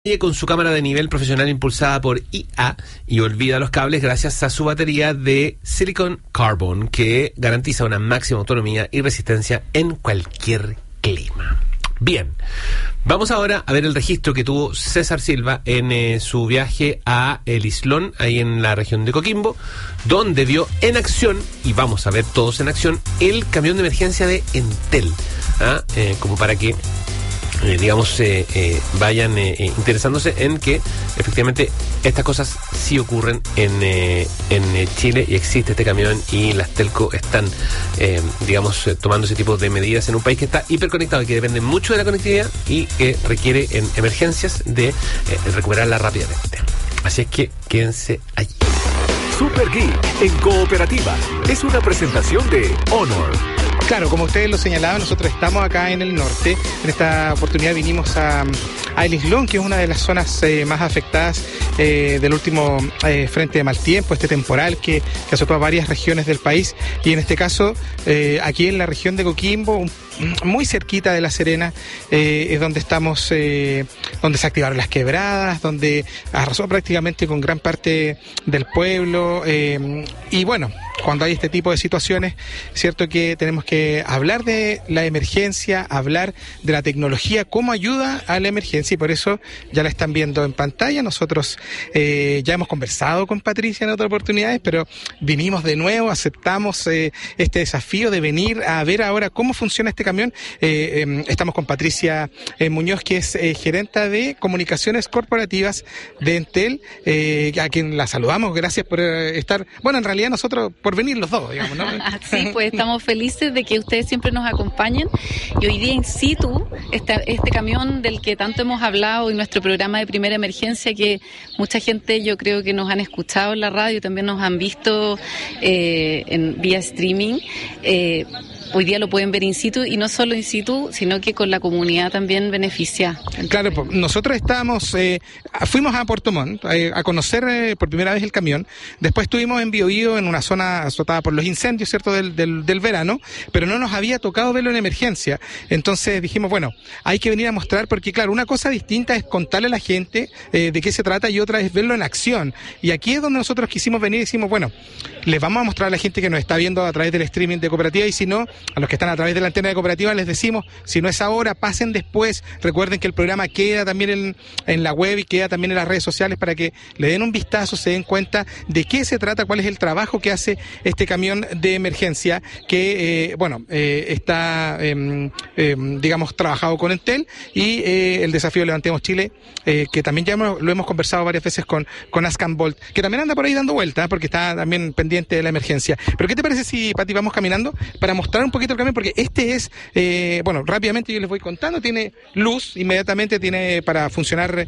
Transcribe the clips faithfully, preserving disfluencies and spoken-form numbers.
con su cámara de nivel profesional impulsada por I A y olvida los cables gracias a su batería de Silicon Carbon, que garantiza una máxima autonomía y resistencia en cualquier clima. Bien, vamos ahora a ver el registro que tuvo César Silva en eh, su viaje a El Islón, ahí en la región de Coquimbo, donde vio en acción, y vamos a ver todos en acción, el camión de emergencia de Entel, ¿ah? eh, como para que Eh, digamos, eh, eh, vayan eh, eh, interesándose en que efectivamente estas cosas sí ocurren en, eh, en eh, Chile, y existe este camión, y las telco están, eh, digamos, eh, tomando ese tipo de medidas en un país que está hiperconectado y que depende mucho de la conectividad y que requiere en emergencias de eh, recuperarla rápidamente. Así es que quédense allí. Super Geek en Cooperativa es una presentación de Honor. Claro, como ustedes lo señalaban, nosotros estamos acá en el norte. En esta oportunidad vinimos a, a El Islón, que es una de las zonas eh, más afectadas eh, del último eh, frente de mal tiempo, este temporal que, que azotó a varias regiones del país. Y en este caso, eh, aquí en la región de Coquimbo, un muy cerquita de La Serena, eh, es donde estamos, eh, donde se activaron las quebradas, donde arrasó prácticamente con gran parte del pueblo, eh, y bueno, cuando hay este tipo de situaciones, cierto que tenemos que hablar de la emergencia, hablar de la tecnología, cómo ayuda a la emergencia, y por eso ya la están viendo en pantalla. Nosotros eh, ya hemos conversado con Patricia en otras oportunidades, pero vinimos de nuevo, aceptamos eh, este desafío de venir a ver ahora cómo funciona este camión. Eh, eh, estamos con Patricia eh, Muñoz, que es eh, gerenta de comunicaciones corporativas de Entel, eh, a quien la saludamos. Gracias por eh, estar, bueno, en realidad nosotros por venir los dos, digamos, ¿no? Sí, pues estamos felices de que ustedes siempre nos acompañen, y hoy día in situ, este, este camión del que tanto hemos hablado, y nuestro programa de primera emergencia, que mucha gente yo creo que nos han escuchado en la radio, también nos han visto eh, en vía streaming, eh, hoy día lo pueden ver in situ, y no solo in situ, sino que con la comunidad también beneficia. Claro, pues nosotros estábamos, eh, fuimos a Puerto Montt eh, a conocer eh, por primera vez el camión. Después estuvimos en Biobío, en una zona azotada por los incendios, ¿cierto?, del, del, del verano, pero no nos había tocado verlo en emergencia. Entonces dijimos, bueno, hay que venir a mostrar, porque claro, una cosa distinta es contarle a la gente eh, de qué se trata, y otra es verlo en acción. Y aquí es donde nosotros quisimos venir y decimos, bueno, les vamos a mostrar a la gente que nos está viendo a través del streaming de Cooperativa, y si no, a los que están a través de la antena de Cooperativa les decimos, si no es ahora, pasen después. Recuerden que el programa queda también en, en la web y queda también en las redes sociales, para que le den un vistazo, se den cuenta de qué se trata, cuál es el trabajo que hace este camión de emergencia que, eh, bueno, eh, está, eh, eh, digamos, trabajado con Entel, y eh, el desafío Levantemos Chile, eh, que también ya hemos, lo hemos conversado varias veces con, con Ascan Bolt, que también anda por ahí dando vueltas, porque está también pendiente de la emergencia. Pero ¿qué te parece si, Pati, vamos caminando para mostrar un poquito el camión? Porque este es, eh, bueno, rápidamente yo les voy contando, tiene luz, inmediatamente tiene para funcionar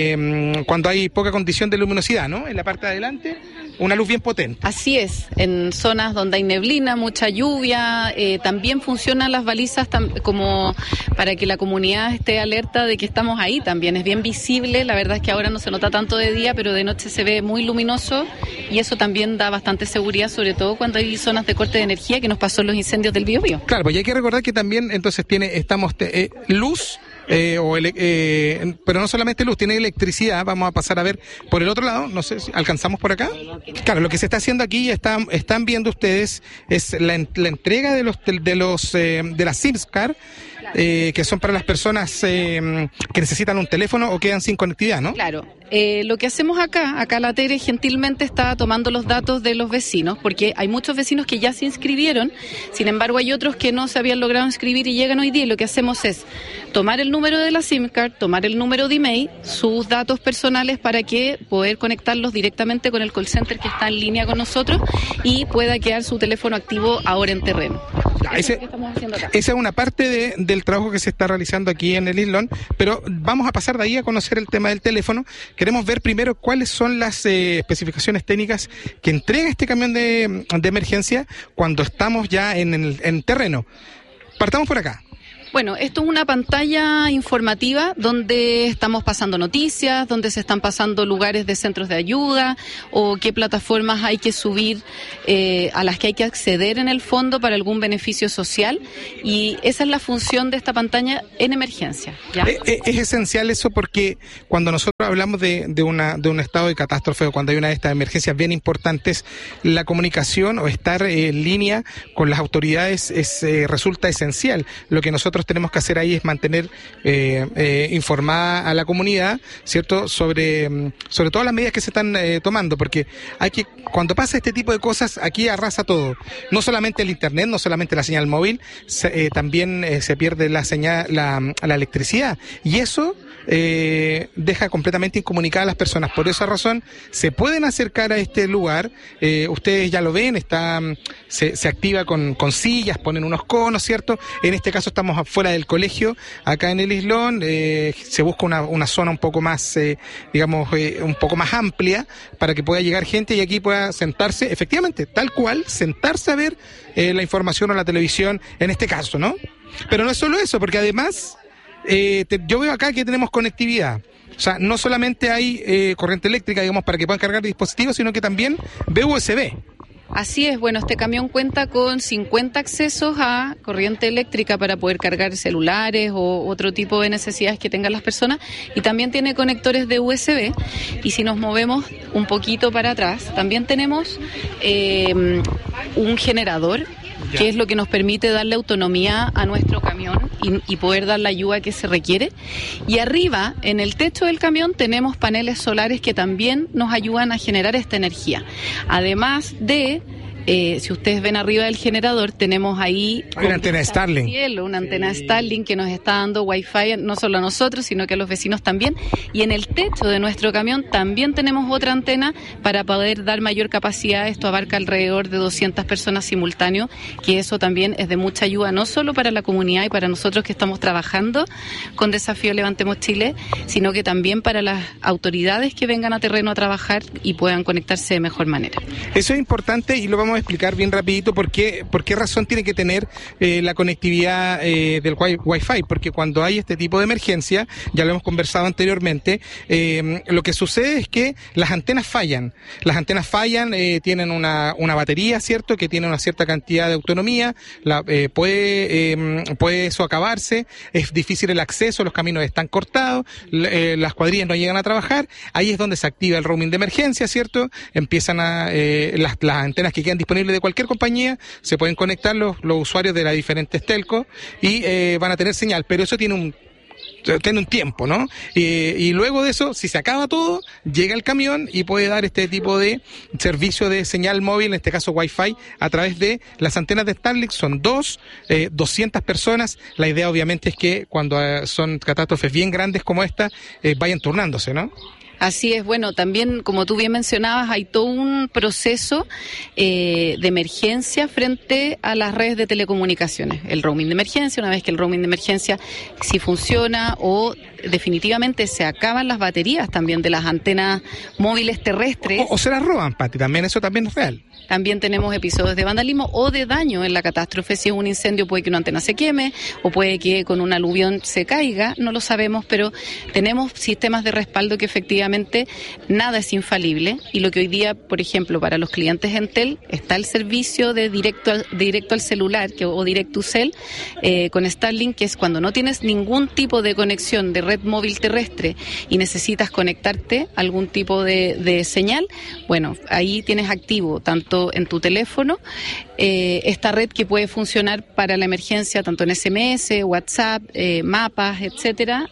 eh, cuando hay poca condición de luminosidad, ¿no? En la parte de adelante, una luz bien potente. Así es, en zonas donde hay neblina, mucha lluvia, eh, también funcionan las balizas tam- como para que la comunidad esté alerta de que estamos ahí también. Es bien visible, la verdad es que ahora no se nota tanto de día, pero de noche se ve muy luminoso, y eso también da bastante seguridad, sobre todo cuando hay zonas de corte de energía, que nos pasó en los incendios del Biobío. Claro, pues hay que recordar que también entonces tiene, estamos, eh, luz, Eh, o ele- eh, pero no solamente luz, tiene electricidad. Vamos a pasar a ver por el otro lado, no sé si alcanzamos por acá. Claro, lo que se está haciendo aquí, están, están viendo ustedes, es la, en- la entrega de los de, de los eh, de las SIM card, eh, que son para las personas eh, que necesitan un teléfono o quedan sin conectividad, ¿no? Claro. Eh, lo que hacemos acá, acá la Tere gentilmente está tomando los datos de los vecinos, porque hay muchos vecinos que ya se inscribieron, sin embargo hay otros que no se habían logrado inscribir y llegan hoy día, y lo que hacemos es tomar el número de la SIM card, tomar el número de email, sus datos personales, para que poder conectarlos directamente con el call center que está en línea con nosotros, y pueda quedar su teléfono activo ahora en terreno. Ya, ese, es lo que estamos haciendo acá. Esa es una parte de, del trabajo que se está realizando aquí en El Islón, pero vamos a pasar de ahí a conocer el tema del teléfono. Queremos ver primero cuáles son las eh, especificaciones técnicas que entrega este camión de, de emergencia cuando estamos ya en el en terreno. Partamos por acá. Bueno, esto es una pantalla informativa donde estamos pasando noticias, donde se están pasando lugares de centros de ayuda o qué plataformas hay que subir, eh, a las que hay que acceder en el fondo para algún beneficio social, y esa es la función de esta pantalla en emergencia, ¿ya? Es, es, es esencial eso, porque cuando nosotros hablamos de, de, una, de un estado de catástrofe o cuando hay una de estas emergencias bien importantes, la comunicación o estar eh, en línea con las autoridades es, eh, resulta esencial. Lo que nosotros tenemos que hacer ahí es mantener eh, eh, informada a la comunidad, ¿cierto?, sobre, sobre todas las medidas que se están eh, tomando, porque hay que, cuando pasa este tipo de cosas, aquí arrasa todo. No solamente el internet, no solamente la señal móvil, se, eh, también eh, se pierde la señal, la, la electricidad, y eso eh, deja completamente incomunicadas a las personas. Por esa razón, se pueden acercar a este lugar, eh, ustedes ya lo ven, está, se, se activa con, con sillas, ponen unos conos, ¿cierto? En este caso estamos afuera del colegio, acá en el Islón, eh, se busca una, una zona un poco más, eh, digamos, eh, un poco más amplia para que pueda llegar gente y aquí pueda sentarse, efectivamente, tal cual, sentarse a ver eh, la información o la televisión, en este caso, ¿no? Pero no es solo eso, porque además, eh, te, yo veo acá que tenemos conectividad. O sea, no solamente hay eh, corriente eléctrica, digamos, para que puedan cargar dispositivos, sino que también ve U S B. Así es, bueno, este camión cuenta con cincuenta accesos a corriente eléctrica para poder cargar celulares o otro tipo de necesidades que tengan las personas, y también tiene conectores de U S B. Y si nos movemos un poquito para atrás, también tenemos eh, un generador, que es lo que nos permite darle autonomía a nuestro camión y, y poder dar la ayuda que se requiere. Y arriba, en el techo del camión, tenemos paneles solares que también nos ayudan a generar esta energía. Además de, eh, si ustedes ven arriba del generador, tenemos ahí una antena Starlink. Cielo, una antena Starlink que nos está dando Wi-Fi no solo a nosotros, sino que a los vecinos también. Y en el techo de nuestro camión también tenemos otra antena para poder dar mayor capacidad. Esto abarca alrededor de doscientas personas simultáneos, que eso también es de mucha ayuda, no solo para la comunidad y para nosotros que estamos trabajando con Desafío Levantemos Chile, sino que también para las autoridades que vengan a terreno a trabajar y puedan conectarse de mejor manera. Eso es importante y lo vamos a explicar bien rapidito por qué, por qué razón tiene que tener eh, la conectividad eh, del wi- Wi-Fi, porque cuando hay este tipo de emergencia, ya lo hemos conversado anteriormente, eh, lo que sucede es que las antenas fallan. Las antenas fallan, eh, tienen una, una batería, ¿cierto?, que tiene una cierta cantidad de autonomía, la, eh, puede, eh, puede eso acabarse, es difícil el acceso, los caminos están cortados, eh, las cuadrillas no llegan a trabajar, ahí es donde se activa el roaming de emergencia, ¿cierto? Empiezan a, eh, las, las antenas que quedan disponibles de cualquier compañía, se pueden conectar los, los usuarios de las diferentes telcos y eh, van a tener señal, pero eso tiene un tiene un tiempo, ¿no? Eh, y luego de eso, si se acaba todo, llega el camión y puede dar este tipo de servicio de señal móvil, en este caso Wi-Fi, a través de las antenas de Starlink. Son dos, eh, doscientas personas. La idea obviamente es que cuando eh, son catástrofes bien grandes como esta, eh, vayan turnándose, ¿no? Así es, bueno, también como tú bien mencionabas, hay todo un proceso eh, de emergencia frente a las redes de telecomunicaciones. El roaming de emergencia, una vez que el roaming de emergencia si funciona o definitivamente se acaban las baterías también de las antenas móviles terrestres. O, o se las roban, Pati, también eso también es real. También tenemos episodios de vandalismo o de daño en la catástrofe. Si es un incendio puede que una antena se queme o puede que con un aluvión se caiga, no lo sabemos, pero tenemos sistemas de respaldo que efectivamente nada es infalible, y lo que hoy día, por ejemplo, para los clientes Entel está el servicio de directo al, directo al celular que, o Direct-to-Cell eh, con Starlink, que es cuando no tienes ningún tipo de conexión de red móvil terrestre y necesitas conectarte a algún tipo de, de señal. Bueno, ahí tienes activo tanto en tu teléfono eh, esta red que puede funcionar para la emergencia tanto en S M S, WhatsApp, eh, mapas, etcétera,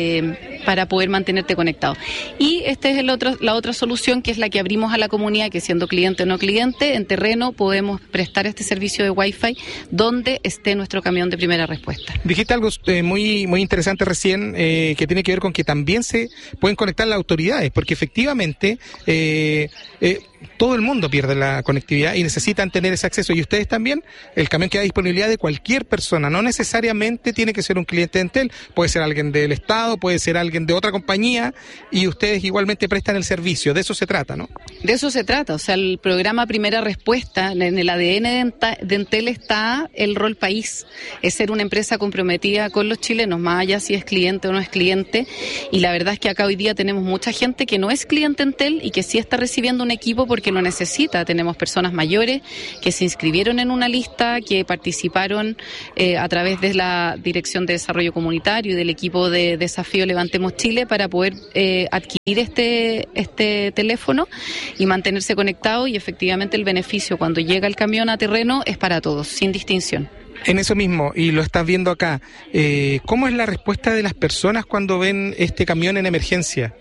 eh, para poder mantenerte conectado. Y esta es el otro, la otra solución, que es la que abrimos a la comunidad, que siendo cliente o no cliente, en terreno podemos prestar este servicio de Wi-Fi donde esté nuestro camión de primera respuesta. Dijiste algo eh, muy muy interesante recién, eh, que tiene que ver con que también se pueden conectar las autoridades, porque efectivamente eh, eh, todo el mundo pierde la conectividad y necesitan tener ese acceso. Y ustedes también, el camión queda a disponibilidad de cualquier persona, no necesariamente tiene que ser un cliente de Entel, puede ser alguien del Estado, puede ser alguien de otra compañía, y ustedes igualmente prestan el servicio. De eso se trata, ¿no? De eso se trata, o sea, el programa Primera Respuesta, en el A D N de Entel está el rol país, es ser una empresa comprometida con los chilenos, más allá si es cliente o no es cliente, y la verdad es que acá hoy día tenemos mucha gente que no es cliente Entel y que sí está recibiendo un equipo porque lo necesita. Tenemos personas mayores que se inscribieron en una lista, que participaron eh, a través de la Dirección de Desarrollo Comunitario y del equipo de Desafío Levantemos Chile para poder eh, adquirir este, este teléfono y mantenerse conectado, y efectivamente el beneficio cuando llega el camión a terreno es para todos, sin distinción. En eso mismo, y lo estás viendo acá, eh, ¿cómo es la respuesta de las personas cuando ven este camión en emergencia?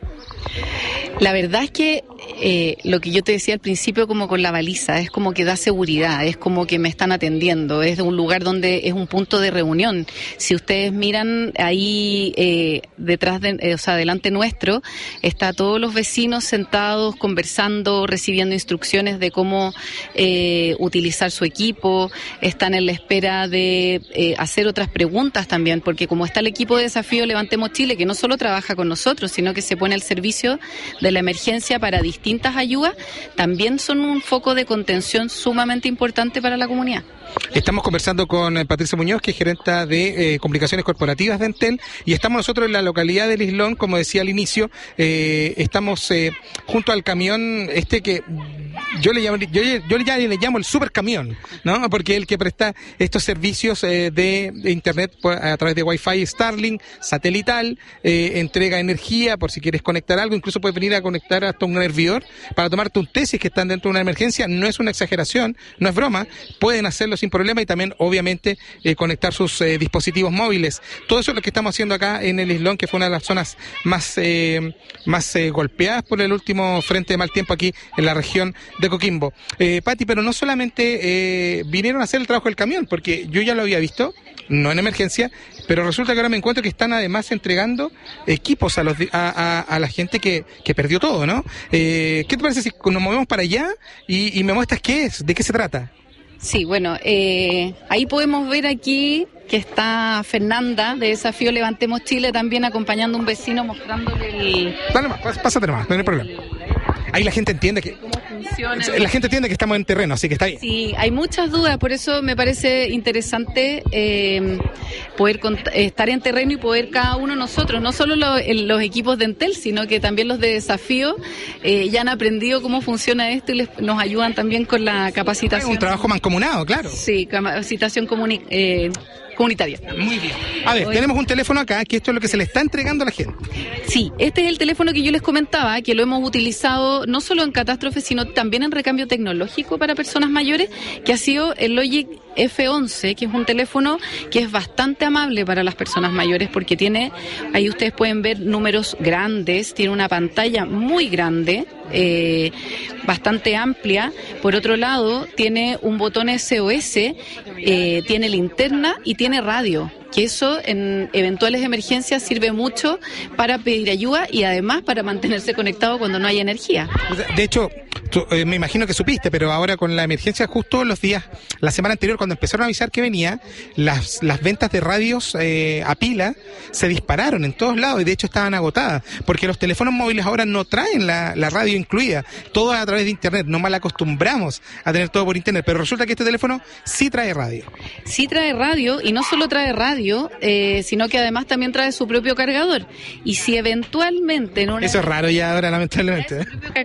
La verdad es que eh, lo que yo te decía al principio, como con la baliza, es como que da seguridad, es como que me están atendiendo, es un lugar donde es un punto de reunión. Si ustedes miran ahí eh, detrás de, eh, o sea, delante nuestro, está todos los vecinos sentados, conversando, recibiendo instrucciones de cómo eh, utilizar su equipo, están en la espera de eh, hacer otras preguntas también, porque como está el equipo de Desafío Levantemos Chile, que no solo trabaja con nosotros, sino que se pone al servicio de la emergencia para distintas ayudas, también son un foco de contención sumamente importante para la comunidad. Estamos conversando con Patricia Muñoz, que es gerenta de eh, comunicaciones corporativas de Entel, y estamos nosotros en la localidad del Islón, como decía al inicio, eh, estamos eh, junto al camión este que yo le llamo, yo, yo ya le llamo el supercamión, ¿no? Porque es el que presta estos servicios eh, de, de internet a través de Wi-Fi, Starlink, satelital, eh, entrega energía por si quieres conectar algo, incluso puedes venir a conectar hasta un hervidor para tomarte un té si es que están dentro de una emergencia. No es una exageración, no es broma, pueden hacerlo sin problema, y también obviamente eh, conectar sus eh, dispositivos móviles. Todo eso es lo que estamos haciendo acá en el Islón, que fue una de las zonas más eh, más eh, golpeadas por el último frente de mal tiempo aquí en la región de Coquimbo. Eh, Pati, pero no solamente eh, vinieron a hacer el trabajo del camión, porque yo ya lo había visto, no en emergencia, pero resulta que ahora me encuentro que están además entregando equipos a los a, a, a la gente que, que perdió todo, ¿no? Eh, ¿Qué te parece si nos movemos para allá y, y me muestras qué es, de qué se trata? Sí, bueno, eh, ahí podemos ver aquí que está Fernanda de Desafío Levantemos Chile también acompañando a un vecino mostrándole el... Dale más, pásate nomás, no hay problema. Ahí la gente entiende que... ¿Cómo funciona? La gente entiende que estamos en terreno, así que está bien. Sí, hay muchas dudas, por eso me parece interesante eh, poder cont- estar en terreno y poder cada uno de nosotros, no solo lo, el, los equipos de Entel, sino que también los de Desafío, eh, ya han aprendido cómo funciona esto y les, nos ayudan también con la capacitación. Es un trabajo mancomunado, claro. Sí, capacitación comuni- eh, comunitaria. Muy bien. A ver, Hoy... tenemos un teléfono acá, que esto es lo que se le está entregando a la gente. Sí, este es el teléfono que yo les comentaba, que lo hemos utilizado no solo en catástrofes, sino también en recambio tecnológico para personas mayores, que ha sido el Logic F once, que es un teléfono que es bastante amable para las personas mayores, porque tiene, ahí ustedes pueden ver números grandes, tiene una pantalla muy grande, eh, bastante amplia. Por otro lado, tiene un botón S O S, eh, tiene linterna y tiene radio, que eso en eventuales emergencias sirve mucho para pedir ayuda y además para mantenerse conectado cuando no hay energía. De hecho, tú, eh, me imagino que supiste, pero ahora con la emergencia, justo los días, la semana anterior, cuando empezaron a avisar que venía, las, las ventas de radios eh, a pila se dispararon en todos lados, y de hecho estaban agotadas, porque los teléfonos móviles ahora no traen la, la radio incluida, todo a través de internet. No mal acostumbramos a tener todo por internet, pero resulta que este teléfono sí trae radio. Sí trae radio, y no solo trae radio, eh, sino que además también trae su propio cargador. Y si eventualmente en una... Eso es raro ya ahora, lamentablemente.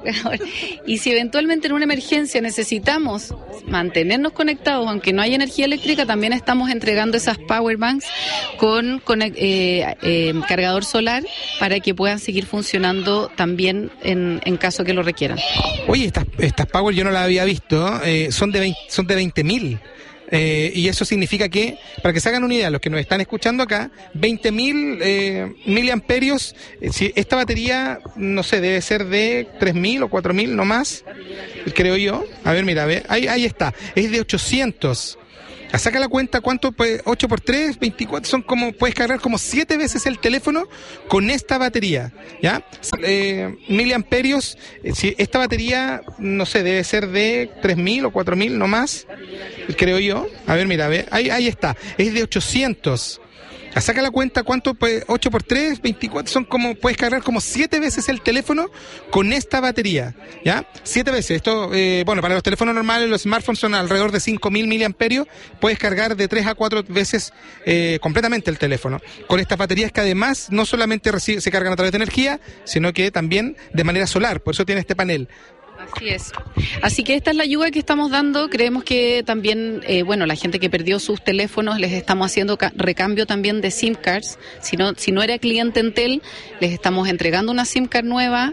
Y si eventualmente en una emergencia necesitamos mantenernos conectados, aunque no haya energía eléctrica, también estamos entregando esas power banks con, con eh, eh, cargador solar para que puedan seguir funcionando también en, en caso que lo requieran. Oye, estas, estas power yo no las había visto, eh, son de veinte, son de veinte mil. Eh, y eso significa que, para que se hagan una idea, los que nos están escuchando acá, veinte mil eh, miliamperios, eh, si esta batería, no sé, debe ser de tres mil o cuatro mil, no más, creo yo. A ver, mira, a ver, ahí, ahí está, es de ochocientos. Saca la cuenta, ¿cuánto? Pues ocho por tres, veinticuatro, son como, puedes cargar como siete veces el teléfono con esta batería, ¿ya? Eh, miliamperios, eh, si esta batería, no sé, debe ser de tres mil o cuatro mil, no más, creo yo. A ver, mira, a ver, ahí, ahí está, es de ochocientos. Saca la cuenta, ¿cuánto? Pues ocho por tres, veinticuatro, son como, puedes cargar como siete veces el teléfono con esta batería, ¿ya? Siete veces. Esto, eh, bueno, para los teléfonos normales, los smartphones son alrededor de cinco mil miliamperios, puedes cargar de tres a cuatro veces eh, completamente el teléfono. Con estas baterías que además no solamente recibe, se cargan a través de energía, sino que también de manera solar, por eso tiene este panel. Así es. Así que esta es la ayuda que estamos dando. Creemos que también, eh, bueno, la gente que perdió sus teléfonos, les estamos haciendo ca- recambio también de SIM cards. Si no, si no era cliente Entel, les estamos entregando una SIM card nueva